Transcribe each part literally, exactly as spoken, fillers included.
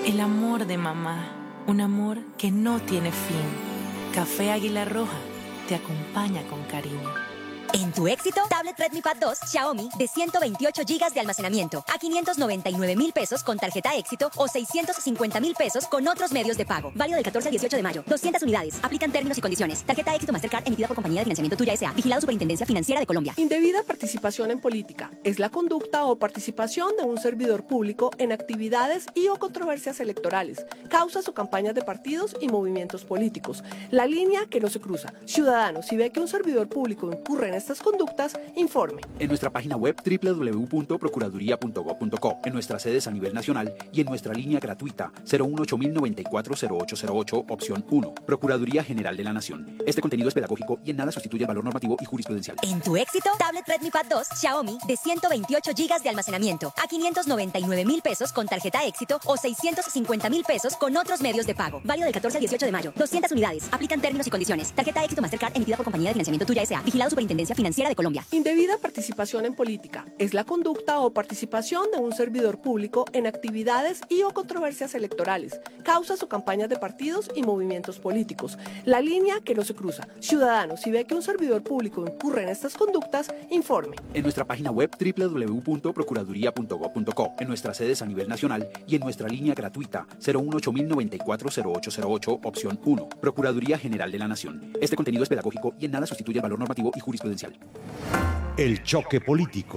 El amor de mamá, un amor que no tiene fin. Café Águila Roja te acompaña con cariño. En tu éxito, tablet Redmi Pad dos Xiaomi de ciento veintiocho gigas de almacenamiento a quinientos noventa y nueve mil pesos con tarjeta éxito o seiscientos cincuenta mil pesos con otros medios de pago. Válido del catorce al dieciocho de mayo. doscientas unidades. Aplican términos y condiciones. Tarjeta éxito Mastercard emitida por Compañía de Financiamiento Tuya S A. Vigilado Superintendencia Financiera de Colombia. Indebida participación en política es la conducta o participación de un servidor público en actividades y o controversias electorales, causas o campañas de partidos y movimientos políticos. La línea que no se cruza. Ciudadano, si ve que un servidor público incurre en estas conductas, informe. En nuestra página web doble u doble u doble u punto procuraduría punto gob punto co, en nuestras sedes a nivel nacional y en nuestra línea gratuita cero uno ocho mil noventa y cuatro cero ocho cero ocho, opción uno. Procuraduría General de la Nación. Este contenido es pedagógico y en nada sustituye el valor normativo y jurisprudencial. En tu éxito, tablet Redmi Pad dos Xiaomi de ciento veintiocho gigas de almacenamiento a quinientos noventa y nueve mil pesos con tarjeta éxito o seiscientos cincuenta mil pesos con otros medios de pago. Válido del catorce al dieciocho de mayo. doscientas unidades. Aplican términos y condiciones. Tarjeta éxito Mastercard emitida por Compañía de Financiamiento Tuya S A. Vigilado Superintendencia Financiera de Colombia. Indebida participación en política es la conducta o participación de un servidor público en actividades y o controversias electorales, causas o campañas de partidos y movimientos políticos. La línea que no se cruza. Ciudadano, si ve que un servidor público incurre en estas conductas, informe. En nuestra página web doble u doble u doble u punto procuraduría punto gob punto co, en nuestras sedes a nivel nacional y en nuestra línea gratuita cero uno ocho mil noventa y cuatro cero ocho cero ocho, opción uno. Procuraduría General de la Nación. Este contenido es pedagógico y en nada sustituye el valor normativo y jurisprudencial. El choque político.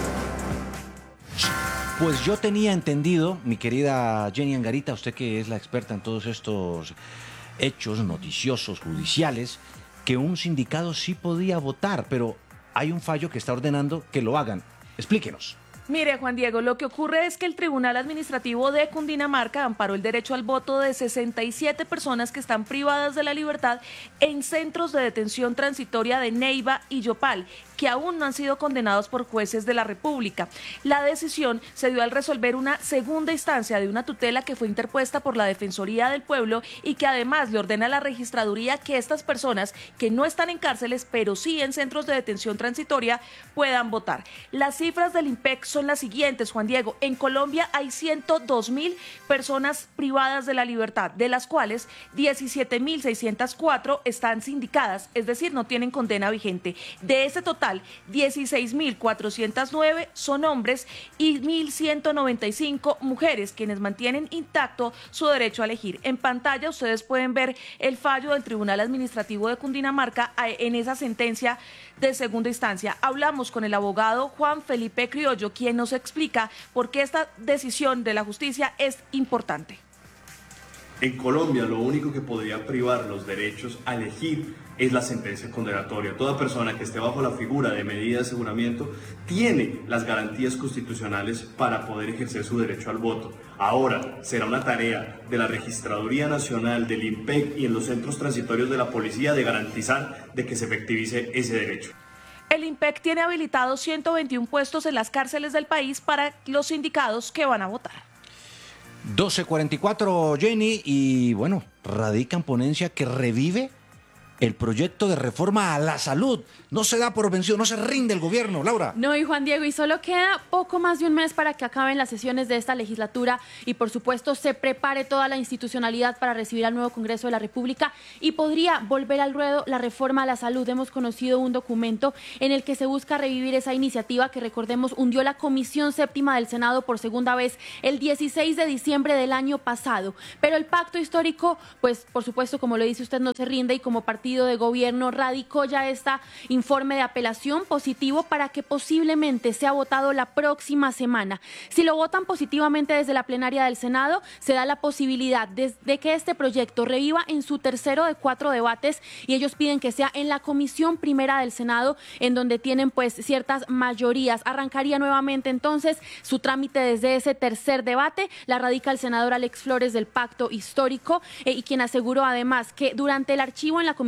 Pues yo tenía entendido, mi querida Jenny Angarita, usted que es la experta en todos estos hechos noticiosos, judiciales, que un sindicato sí podía votar, pero hay un fallo que está ordenando que lo hagan. Explíquenos. Mire, Juan Diego, lo que ocurre es que el Tribunal Administrativo de Cundinamarca amparó el derecho al voto de sesenta y siete personas que están privadas de la libertad en centros de detención transitoria de Neiva y Yopal, que aún no han sido condenados por jueces de la República. La decisión se dio al resolver una segunda instancia de una tutela que fue interpuesta por la Defensoría del Pueblo y que además le ordena a la Registraduría que estas personas que no están en cárceles, pero sí en centros de detención transitoria, puedan votar. Las cifras del IMPEC son las siguientes, Juan Diego. En Colombia hay ciento dos mil personas privadas de la libertad, de las cuales diecisiete mil seiscientas cuatro están sindicadas, es decir, no tienen condena vigente. De ese total, dieciséis mil cuatrocientos nueve son hombres y mil ciento noventa y cinco mujeres, quienes mantienen intacto su derecho a elegir. En pantalla ustedes pueden ver el fallo del Tribunal Administrativo de Cundinamarca en esa sentencia de segunda instancia. Hablamos con el abogado Juan Felipe Criollo, quien nos explica por qué esta decisión de la justicia es importante. En Colombia, lo único que podría privar los derechos a elegir es la sentencia condenatoria. Toda persona que esté bajo la figura de medida de aseguramiento tiene las garantías constitucionales para poder ejercer su derecho al voto. Ahora, será una tarea de la Registraduría Nacional, del IMPEC y en los centros transitorios de la policía de garantizar de que se efectivice ese derecho. El IMPEC tiene habilitados ciento veintiún puestos en las cárceles del país para los sindicados que van a votar. doce cuarenta y cuatro, Jenny, y bueno, radican ponencia que revive el proyecto de reforma a la salud. No se da por vencido, no se rinde el gobierno, Laura. No, y Juan Diego, y solo queda poco más de un mes para que acaben las sesiones de esta legislatura y por supuesto se prepare toda la institucionalidad para recibir al nuevo Congreso de la República y podría volver al ruedo la reforma a la salud. Hemos conocido un documento en el que se busca revivir esa iniciativa que, recordemos, hundió la Comisión Séptima del Senado por segunda vez el dieciséis de diciembre del año pasado. Pero el pacto histórico, pues por supuesto, como lo dice usted, no se rinde y como partido de gobierno radicó ya esta informe de apelación positivo para que posiblemente sea votado la próxima semana. Si lo votan positivamente desde la plenaria del Senado, se da la posibilidad de, de que este proyecto reviva en su tercero de cuatro debates y ellos piden que sea en la Comisión Primera del Senado, en donde tienen pues ciertas mayorías. Arrancaría nuevamente entonces su trámite desde ese tercer debate. La radica el senador Alex Flores del Pacto Histórico eh, y quien aseguró además que durante el archivo en la Comisión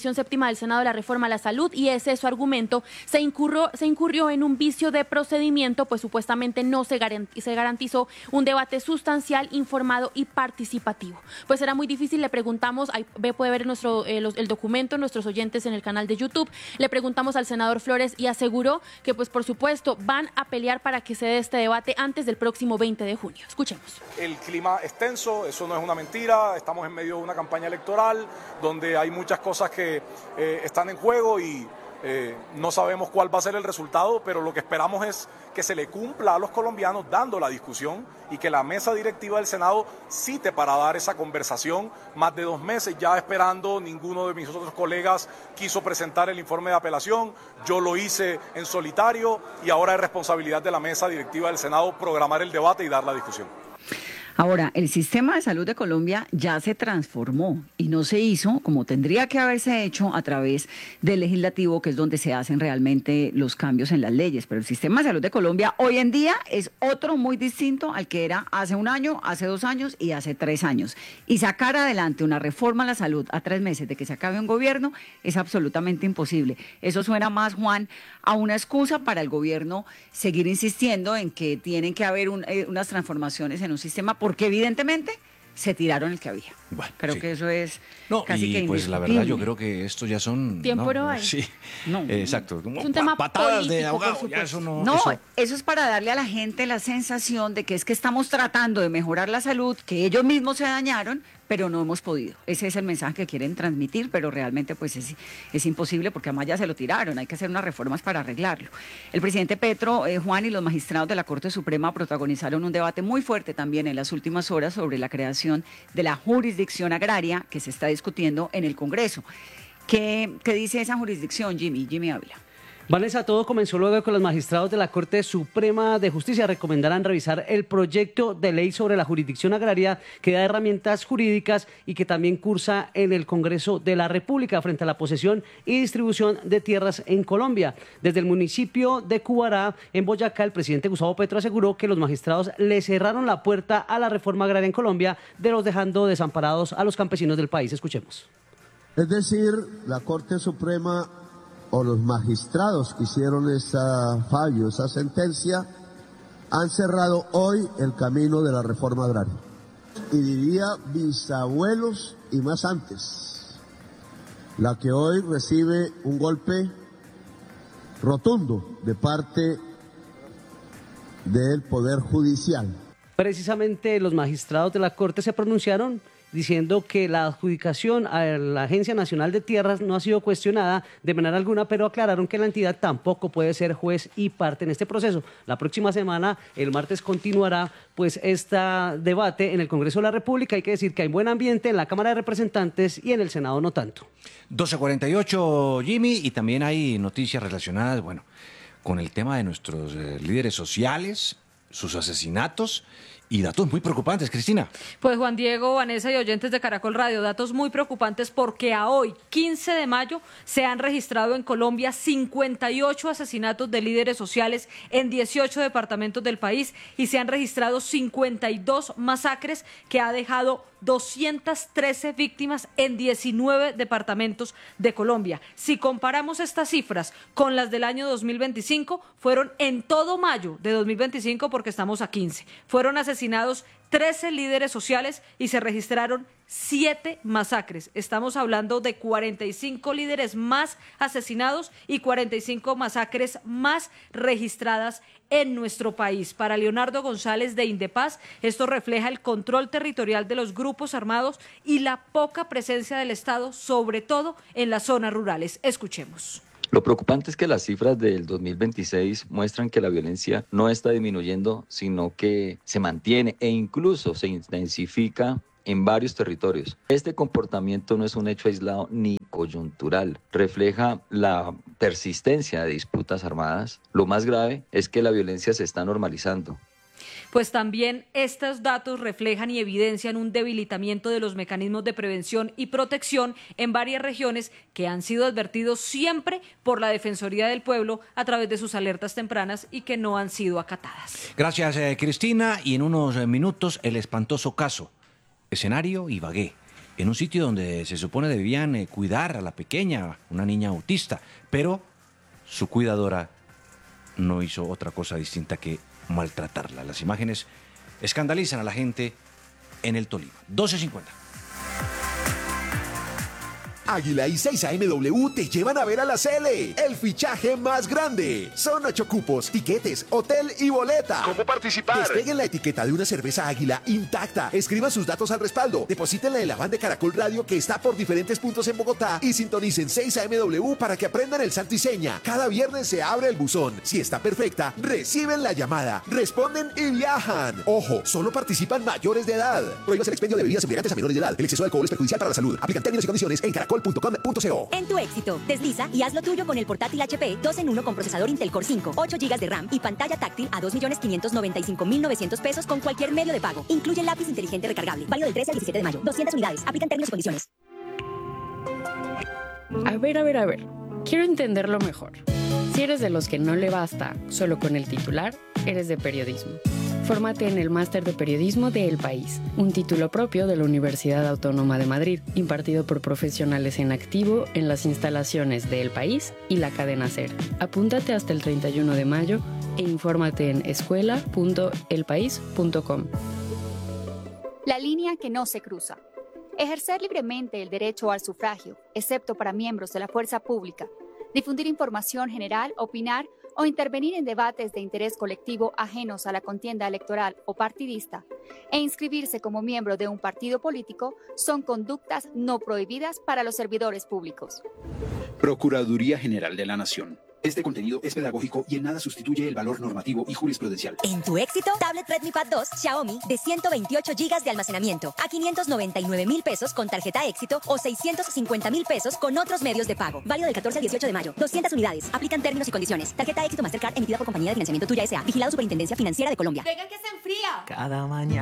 Comisión Séptima del Senado de la Reforma a la Salud, y ese es su argumento, se incurrió, se incurrió en un vicio de procedimiento, pues supuestamente no se garantizó un debate sustancial, informado y participativo. Pues era muy difícil, le preguntamos, ahí puede ver nuestro, eh, los, el documento, nuestros oyentes en el canal de YouTube, le preguntamos al senador Flores y aseguró que pues por supuesto van a pelear para que se dé este debate antes del próximo veinte de junio. Escuchemos. El clima es tenso, eso no es una mentira, estamos en medio de una campaña electoral donde hay muchas cosas que eh, están en juego y eh, no sabemos cuál va a ser el resultado, pero lo que esperamos es que se le cumpla a los colombianos dando la discusión y que la mesa directiva del Senado cite para dar esa conversación. Más de dos meses ya esperando, ninguno de mis otros colegas quiso presentar el informe de apelación, yo lo hice en solitario y ahora es responsabilidad de la mesa directiva del Senado programar el debate y dar la discusión. Ahora, el sistema de salud de Colombia ya se transformó y no se hizo como tendría que haberse hecho a través del legislativo, que es donde se hacen realmente los cambios en las leyes. Pero el sistema de salud de Colombia hoy en día es otro muy distinto al que era hace un año, hace dos años y hace tres años. Y sacar adelante una reforma a la salud a tres meses de que se acabe un gobierno es absolutamente imposible. Eso suena más, Juan, a una excusa para el gobierno seguir insistiendo en que tienen que haber un, eh, unas transformaciones en un sistema, porque evidentemente se tiraron el que había. Bueno, creo sí. que eso es no, casi y que pues la verdad yo creo que esto ya son... Tiempo no, no hay. Sí, no, eh, exacto. Es un pa tema patadas político, de ahogado, ya eso no... No, eso... eso es para darle a la gente la sensación de que es que estamos tratando de mejorar la salud, que ellos mismos se dañaron, pero no hemos podido. Ese es el mensaje que quieren transmitir, pero realmente pues es, es imposible porque además ya se lo tiraron, hay que hacer unas reformas para arreglarlo. El presidente Petro, eh, Juan, y los magistrados de la Corte Suprema protagonizaron un debate muy fuerte también en las últimas horas sobre la creación de la jurisdicción agraria que se está discutiendo en el Congreso. ¿Qué, qué dice esa jurisdicción, Jimmy? Jimmy Ávila. Vanessa, todo comenzó luego de que los magistrados de la Corte Suprema de Justicia recomendaran revisar el proyecto de ley sobre la jurisdicción agraria que da herramientas jurídicas y que también cursa en el Congreso de la República frente a la posesión y distribución de tierras en Colombia. Desde el municipio de Cubará, en Boyacá, el presidente Gustavo Petro aseguró que los magistrados le cerraron la puerta a la reforma agraria en Colombia, de los dejando desamparados a los campesinos del país. Escuchemos. Es decir, la Corte Suprema o los magistrados que hicieron ese fallo, esa sentencia, han cerrado hoy el camino de la reforma agraria. Y diría bisabuelos y más antes, la que hoy recibe un golpe rotundo de parte del Poder Judicial. Precisamente los magistrados de la Corte se pronunciaron diciendo que la adjudicación a la Agencia Nacional de Tierras no ha sido cuestionada de manera alguna, pero aclararon que la entidad tampoco puede ser juez y parte en este proceso. La próxima semana, el martes, continuará pues este debate en el Congreso de la República. Hay que decir que hay buen ambiente en la Cámara de Representantes y en el Senado no tanto. doce cuarenta y ocho, Jimmy, y también hay noticias relacionadas, bueno, con el tema de nuestros eh, líderes sociales, sus asesinatos y datos muy preocupantes, Cristina. Pues Juan Diego, Vanessa y oyentes de Caracol Radio, datos muy preocupantes porque a hoy, quince de mayo, se han registrado en Colombia cincuenta y ocho asesinatos de líderes sociales en dieciocho departamentos del país y se han registrado cincuenta y dos masacres que ha dejado doscientas trece víctimas en diecinueve departamentos de Colombia. Si comparamos estas cifras con las del año dos mil veinticinco, fueron en todo mayo de dos mil veinticinco, porque estamos a quince. Fueron asesinados trece líderes sociales y se registraron siete masacres. Estamos hablando de cuarenta y cinco líderes más asesinados y cuarenta y cinco masacres más registradas en nuestro país. Para Leonardo González de Indepaz, esto refleja el control territorial de los grupos armados y la poca presencia del Estado, sobre todo en las zonas rurales. Escuchemos. Lo preocupante es que las cifras del dos mil veintiséis muestran que la violencia no está disminuyendo, sino que se mantiene e incluso se intensifica en varios territorios. Este comportamiento no es un hecho aislado ni coyuntural, refleja la persistencia de disputas armadas. Lo más grave es que la violencia se está normalizando. Pues también estos datos reflejan y evidencian un debilitamiento de los mecanismos de prevención y protección en varias regiones que han sido advertidos siempre por la Defensoría del Pueblo a través de sus alertas tempranas y que no han sido acatadas. Gracias, eh, Cristina. Y en unos minutos, el espantoso caso, escenario Ibagué. en un sitio donde se supone debían eh, cuidar a la pequeña, una niña autista, pero su cuidadora no hizo otra cosa distinta que maltratarla. Las imágenes escandalizan a la gente en el Tolima. doce cincuenta. Águila y seis A M W te llevan a ver a la Cele, el fichaje más grande. Son ocho cupos, tiquetes, hotel y boleta. ¿Cómo participar? Despeguen la etiqueta de una cerveza Águila intacta, escriban sus datos al respaldo, deposítenla en la van de Caracol Radio que está por diferentes puntos en Bogotá y sintonicen seis A M W para que aprendan el santo y seña. Cada viernes se abre el buzón. Si está perfecta, reciben la llamada, responden y viajan. Ojo, solo participan mayores de edad. Prohíbas el expendio de bebidas embriagantes a menores de edad. El exceso de alcohol es perjudicial para la salud. Aplican términos y condiciones en caracol punto com punto co. En tu éxito, desliza y haz lo tuyo con el portátil H P dos en uno con procesador Intel Core cinco, ocho gigas de RAM y pantalla táctil a dos millones quinientos noventa y cinco mil novecientos pesos con cualquier medio de pago. Incluye lápiz inteligente recargable. Válido del trece al diecisiete de mayo. doscientas unidades. Aplican términos y condiciones. A ver, a ver, a ver. Quiero entenderlo mejor. Si eres de los que no le basta solo con el titular, eres de periodismo. Fórmate en el Máster de Periodismo de El País, un título propio de la Universidad Autónoma de Madrid, impartido por profesionales en activo en las instalaciones de El País y la cadena SER. Apúntate hasta el treinta y uno de mayo e infórmate en escuela punto el país punto com. La línea que no se cruza. Ejercer libremente el derecho al sufragio, excepto para miembros de la fuerza pública. Difundir información general, opinar o intervenir en debates de interés colectivo ajenos a la contienda electoral o partidista, e inscribirse como miembro de un partido político son conductas no prohibidas para los servidores públicos. Procuraduría General de la Nación. Este contenido es pedagógico y en nada sustituye el valor normativo y jurisprudencial. En tu éxito, tablet Redmi Pad dos Xiaomi de ciento veintiocho gigas de almacenamiento a quinientos noventa y nueve mil pesos con tarjeta éxito o seiscientos cincuenta mil pesos con otros medios de pago. Válido del catorce al dieciocho de mayo. doscientas unidades. Aplican términos y condiciones. Tarjeta éxito Mastercard emitida por Compañía de Financiamiento Tuya S A. Vigilado Superintendencia Financiera de Colombia. Venga que se enfría. Cada mañana